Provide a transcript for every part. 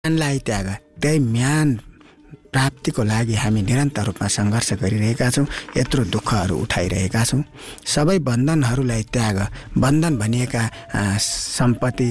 म्यानलाई त्याग, त्यही म्यान प्राप्तिको लागि हामी निरन्तर रूपमा सङ्घर्ष गरिरहेका छौँ। यत्रो दुःखहरू उठाइरहेका छौँ। सबै बन्धनहरूलाई त्याग, बन्धन भनिएका सम्पत्ति,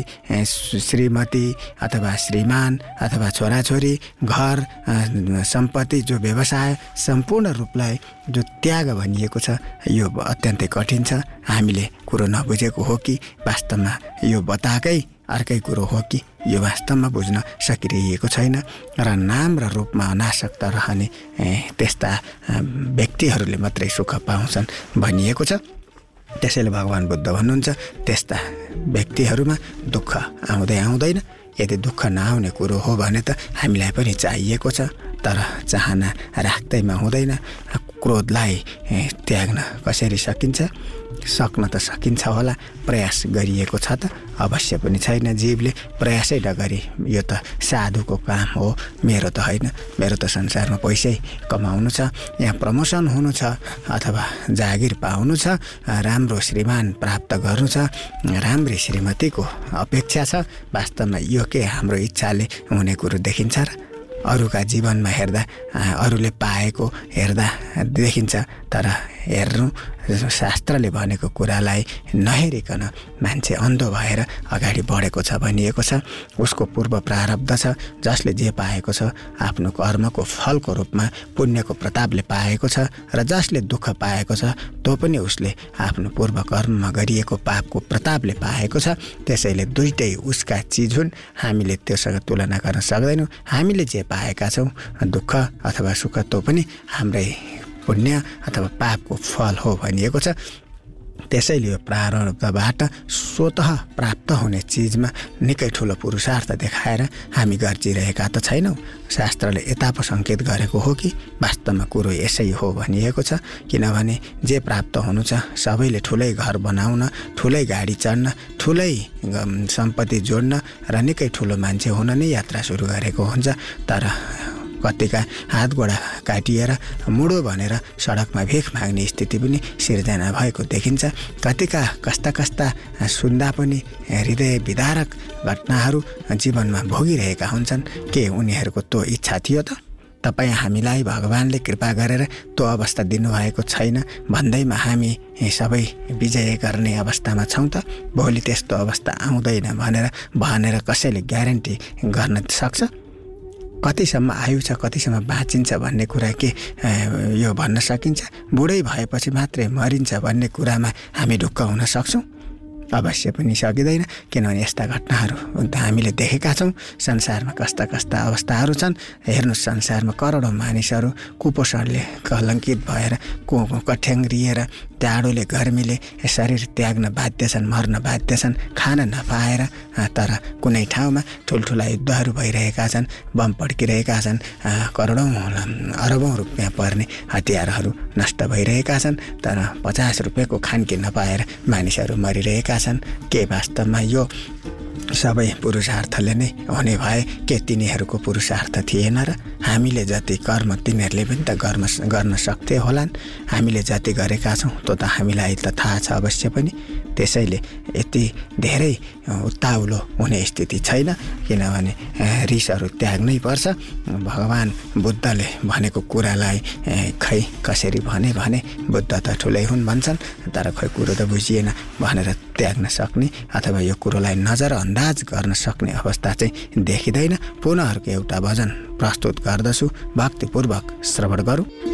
श्रीमती अथवा श्रीमान अथवा छोराछोरी, घर, सम्पत्ति, जो व्यवसाय, सम्पूर्ण रूपलाई जो त्याग भनिएको छ, यो अत्यन्तै कठिन छ। हामीले कुरो नबुझेको हो कि वास्तवमा यो बताएकै अर्कै कुरो हो कि यो वास्तवमा बुझ्न सकिरहेको छैन र नाम र रूपमा अनासक्त रहने त्यस्ता व्यक्तिहरूले मात्रै सुख पाउँछन् भनिएको छ। त्यसैले भगवान् बुद्ध भन्नुहुन्छ त्यस्ता व्यक्तिहरूमा दुःख आउँदै आउँदैन। यदि दुःख नआउने कुरो हो भने त हामीलाई पनि चाहिएको छ, तर चाहना राख्दैमा हुँदैन। क्रोधलाई त्याग्न कसरी सकिन्छ? सक्न त सकिन्छ होला, प्रयास गरिएको छ त? अवश्य पनि छैन। जीवले प्रयासै नगरी यो त साधुको काम हो, मेरो त होइन। मेरो त संसारमा पैसै कमाउनु छ, यहाँ प्रमोसन हुनु छ, अथवा जागिर पाउनु छ, राम्रो श्रीमान प्राप्त गर्नु छ, राम्री श्रीमतीको अपेक्षा छ। वास्तवमा यो के हाम्रो इच्छाले हुने कुरो देखिन्छ र? अरूका जीवनमा हेर्दा अरूले पाएको हेर्दा देखिन्छ, तर हेर्नु शास्त्रले भनेको कुरालाई नहेरिकन मान्छे अन्धो भएर अगाडि बढेको छ भनिएको छ। उसको पूर्व प्रारब्ध छ, जसले जे पाएको छ आफ्नो कर्मको फलको रूपमा पुण्यको प्रतापले पाएको छ, र जसले दुःख पाएको छ त्यो पनि उसले आफ्नो पूर्व कर्ममा गरिएको पापको प्रतापले पाएको छ। त्यसैले दुईटै उसका चिज हुन्, हामीले त्योसँग तुलना गर्न सक्दैनौँ। हामीले जे पाएका छौँ दुःख अथवा सुख, त्यो पनि हाम्रै पुण्य अथवा पापको फल हो भनिएको छ। त्यसैले यो प्रारब्धबाट स्वतः प्राप्त हुने चिजमा निकै ठुलो पुरुषार्थ देखाएर हामी गर्जिरहेका त छैनौँ। शास्त्रले यता पो सङ्केत गरेको हो कि वास्तवमा कुरो यसै हो भनिएको छ। किनभने जे प्राप्त हुनु छ सबैले ठुलै घर बनाउन, ठुलै गाडी चढ्न, ठुलै सम्पत्ति जोड्न र निकै ठुलो मान्छे हुन नै यात्रा सुरु गरेको हुन्छ। तर कतिका हात गोडा काटिएर मुडो भनेर सडकमा भिख माग्ने स्थिति पनि सिर्जना भएको देखिन्छ। कतिका कस्ता कस्ता सुन्दा पनि हृदय विदारक घटनाहरू जीवनमा भोगिरहेका हुन्छन्। के उनीहरूको त्यो इच्छा थियो त? तपाईँ हामीलाई भगवानले कृपा गरेर त्यो अवस्था दिनुभएको छैन भन्दैमा हामी सबै विजय गर्ने अवस्थामा छौँ त? भोलि त्यस्तो अवस्था आउँदैन भनेर कसैले ग्यारेन्टी गर्न सक्छ? कतिसम्म आयु छ, कतिसम्म बाँचिन्छ भन्ने कुरा के यो भन्न सकिन्छ? बुढै भएपछि मात्रै मरिन्छ भन्ने कुरामा हामी ढुक्क हुन सक्छौँ? अवश्य पनि सकिँदैन। किनभने यस्ता घटनाहरू हामीले देखेका छौँ। संसारमा कस्ता कस्ता अवस्थाहरू छन्। हेर्नुहोस्, संसारमा करोडौँ मानिसहरू कुपोषणले कलङ्कित भएर कठ्याङ्ग्रिएर जाडोले गर्मीले शरीर त्याग्न बाध्य छन्, मर्न बाध्य छन्, खान नपाएर। तर कुनै ठाउँमा ठुल्ठुला युद्धहरू भइरहेका छन्, बम पड्किरहेका छन्, करोडौँ अरबौँ रुपियाँ पर्ने हतियारहरू नष्ट भइरहेका छन्, तर 50 रुपियाँको खानकी नपाएर मानिसहरू मरिरहेका छन्। के वास्तवमा यो सबै पुरुषार्थले नै हुने भए के तिनीहरूको पुरुषार्थ थिएन र? हामीले जति कर्म तिनीहरूले पनि त गर्न सक्थे होलान्। हामीले जति गरेका छौँ त्यो त हामीलाई त थाहा छ अवश्य पनि। त्यसैले यति धेरै उत्ताउलो हुने स्थिति छैन, किनभने रिसहरू त्याग्नै पर्छ। भगवान् बुद्धले भनेको कुरालाई खै कसरी भने बुद्ध त ठुलै हुन् भन्छन्, तर खै कुरो त बुझिएन भनेर त्याग्न सक्ने अथवा यो कुरोलाई नजरअन्दाज गर्न सक्ने अवस्था चाहिँ देखिँदैन। पुनः अर्को एउटा भजन प्रस्तुत गर्दछु, भक्तिपूर्वक श्रवण गरौँ।